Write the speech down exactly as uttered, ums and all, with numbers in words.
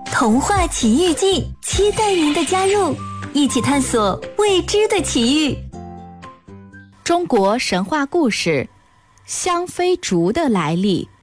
童话奇遇记，期待您的加入，一起探索未知的奇遇。 中国神话故事：香妃竹的来历。